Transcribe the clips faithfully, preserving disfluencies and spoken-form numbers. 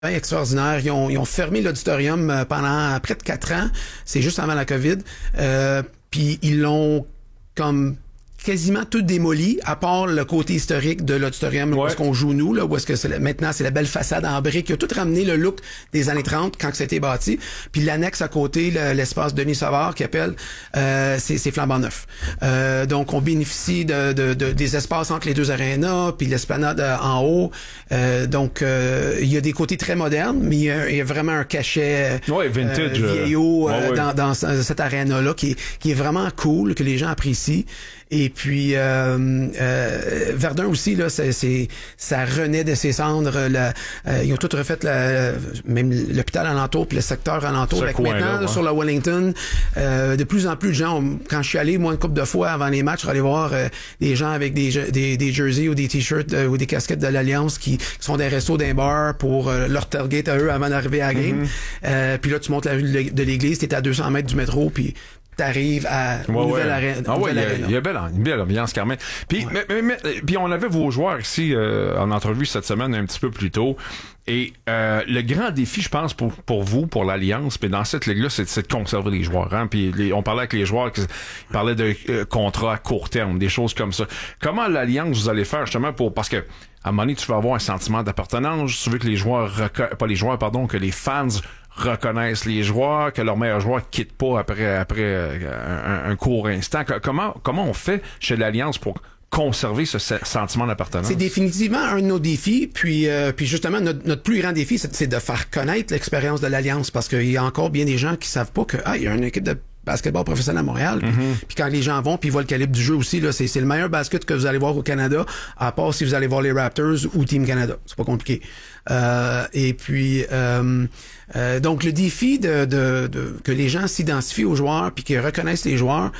extraordinaire. Ils ont, ils ont fermé l'auditorium pendant près de quatre ans. C'est juste avant la COVID. Euh, puis ils l'ont comme quasiment tout démoli, à part le côté historique de l'auditorium, ouais. Où est-ce qu'on joue nous, là, où est-ce que c'est la, maintenant c'est la belle façade en briques, qui a tout ramené le look des années trente quand c'était bâti. Puis l'annexe à côté, le, l'espace Denis Savard qui appelle, euh, c'est, c'est flambant neuf. Euh, donc on bénéficie de, de, de des espaces entre les deux arénas, puis l'esplanade en haut. Euh, donc euh, il y a des côtés très modernes, mais il y a, il y a vraiment un cachet ouais, vintage, euh, vieillot euh, euh, ouais, dans, ouais. dans cette aréna-là, qui est, qui est vraiment cool, que les gens apprécient. Et puis euh, euh, Verdun aussi, là, c'est, c'est ça renaît de ses cendres. La, euh, ils ont tout refait, la, même l'hôpital alentour puis le secteur alentour. Avec maintenant là, ouais. Sur la Wellington, euh, de plus en plus de gens. On, quand je suis allé moi une couple de fois avant les matchs, aller voir euh, des gens avec des, des des jerseys ou des t-shirts euh, ou des casquettes de l'Alliance qui, qui sont des restos d'un bar pour euh, leur tailgate à eux avant d'arriver à la game. Mm-hmm. Euh, puis là tu montes la rue de l'église, t'es à deux cents mètres du métro puis t'arrives à ouais, nouvelle ouais. arène. Ah ouais, il y a, il y a belle, une belle ambiance, Carmen. Puis, ouais. mais, mais, mais, puis on avait vos joueurs ici euh, en entrevue cette semaine un petit peu plus tôt. Et euh, le grand défi, je pense, pour pour vous, pour l'Alliance, puis dans cette ligue-là, c'est, c'est de conserver les joueurs. Hein? Puis les, on parlait avec les joueurs, qui parlaient de euh, contrats à court terme, des choses comme ça. Comment l'Alliance vous allez faire justement pour parce que à un moment donné, tu vas avoir un sentiment d'appartenance. Tu veux que les joueurs, reco- pas les joueurs, pardon, que les fans reconnaissent les joueurs, que leurs meilleurs joueurs quittent pas après après un, un court instant. Comment comment on fait chez l'Alliance pour conserver ce sentiment d'appartenance? C'est définitivement un de nos défis. Puis, euh, puis justement, notre, notre plus grand défi, c'est, c'est de faire connaître l'expérience de l'Alliance, parce qu'il y a encore bien des gens qui savent pas que ah, il y a une équipe de basketball professionnel à Montréal. Puis, mm-hmm. puis quand les gens vont, puis ils voient le calibre du jeu aussi, là, c'est, c'est le meilleur basket que vous allez voir au Canada, à part si vous allez voir les Raptors ou Team Canada. C'est pas compliqué. Euh, et puis, euh, euh, donc le défi de, de, de que les gens s'identifient aux joueurs puis qu'ils reconnaissent les joueurs.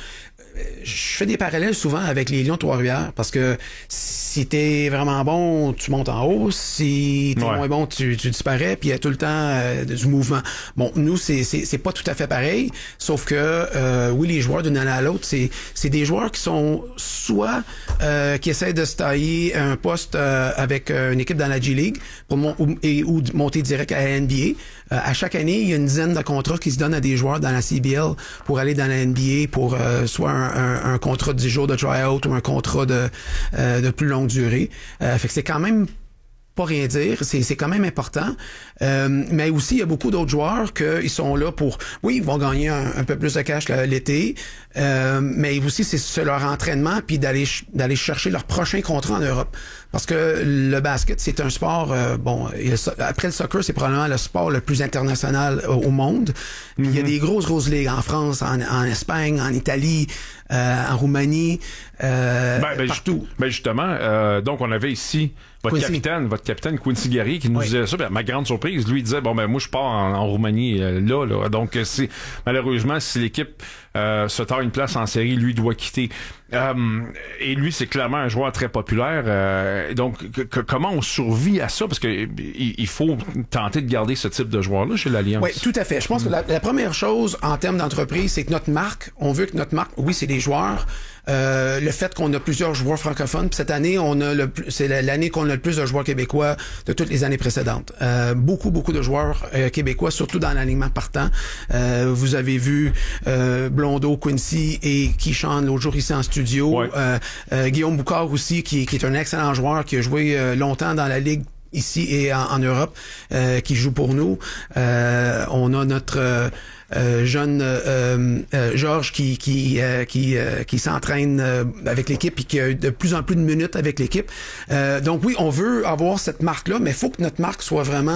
Je fais des parallèles souvent avec les Lions de Trois-Rivières, parce que si t'es vraiment bon, tu montes en haut. Si t'es ouais. moins bon, tu, tu disparais. Puis il y a tout le temps euh, du mouvement. Bon, nous, c'est, c'est, c'est pas tout à fait pareil. Sauf que, euh, oui, les joueurs d'une année à l'autre, c'est, c'est des joueurs qui sont soit euh, qui essaient de se tailler un poste euh, avec euh, une équipe dans la G-League pour mon, ou, et, ou monter direct à la N B A. Euh, à chaque année, il y a une dizaine de contrats qui se donnent à des joueurs dans la C B L pour aller dans la N B A pour euh, soit un Un, un, un contrat de dix jours de try-out ou un contrat de, euh, de plus longue durée. Euh, fait que c'est quand même pas rien dire, c'est, c'est quand même important. Euh, mais aussi, il y a beaucoup d'autres joueurs qui sont là pour... Oui, ils vont gagner un, un peu plus de cash l'été, euh, mais aussi, c'est, c'est leur entraînement puis d'aller d'aller chercher leur prochain contrat en Europe. Parce que le basket, c'est un sport... Euh, bon, après le soccer, c'est probablement le sport le plus international au monde. Mm-hmm. Il y a des grosses, grosses ligues en France, en, en Espagne, en Italie, euh, en Roumanie, euh, ben, ben, partout. Ben justement, euh, donc on avait ici votre Quincy. capitaine, votre capitaine Quincy Guerrier qui nous oui. disait ça. Ben, ma grande surprise, lui il disait bon ben moi je pars en, en Roumanie euh, là là. Donc c'est malheureusement si l'équipe euh, se tord une place en série, lui doit quitter. Euh, et lui c'est clairement un joueur très populaire. Euh, donc que, que, comment on survit à ça, parce que il, il faut tenter de garder ce type de joueur là chez l'Alliance. Oui, tout à fait. Je pense mm. que la, la première chose en termes d'entreprise, c'est que notre marque, on veut que notre marque, oui c'est des joueurs. Euh, le fait qu'on a plusieurs joueurs francophones, puis cette année on a le c'est l'année qu'on a le plus de joueurs québécois de toutes les années précédentes. Euh, beaucoup beaucoup de joueurs euh, québécois, surtout dans l'alignement partant. Euh, vous avez vu euh, Blondeau, Quincy et Keyshawn l'autre jour ici en studio. Ouais. Euh, euh, Guillaume Boucard aussi, qui, qui est un excellent joueur, qui a joué euh, longtemps dans la ligue ici et en, en Europe, euh, qui joue pour nous. Euh, on a notre euh, euh, jeune euh, euh, Georges qui qui euh, qui euh, qui s'entraîne euh, avec l'équipe et qui a de plus en plus de minutes avec l'équipe. Euh, donc oui, on veut avoir cette marque-là, mais il faut que notre marque soit vraiment...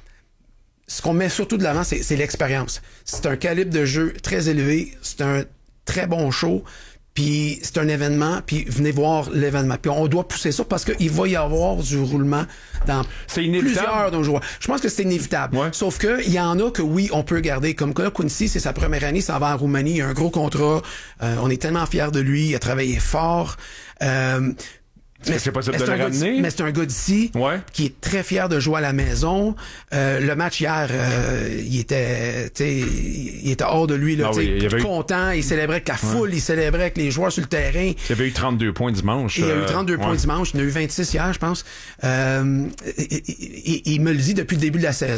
Ce qu'on met surtout de l'avant, c'est, c'est l'expérience. C'est un calibre de jeu très élevé, c'est un très bon show, puis c'est un événement, puis venez voir l'événement. Puis on doit pousser ça parce qu'il va y avoir du roulement dans plusieurs de nos joueurs. Je pense que c'est inévitable. Ouais. Sauf que il y en a que oui, on peut garder. Comme là, Quincy, c'est sa première année, ça va en Roumanie, il y a un gros contrat. Euh, on est tellement fiers de lui, il a travaillé fort. Euh, Mais c'est, possible mais, de c'est le ramener? mais c'est un gars d'ici ouais. qui est très fier de jouer à la maison. Euh, le match hier, euh, il était, tu sais, il était hors de lui là, ah oui, il avait content. Eu... Il célébrait avec la foule, ouais. il célébrait avec les joueurs sur le terrain. Il avait eu trente-deux points dimanche. Il euh, a eu trente-deux ouais. points dimanche. Il en a eu vingt-six hier, je pense. Euh, il, il, il me le dit depuis le début de la saison.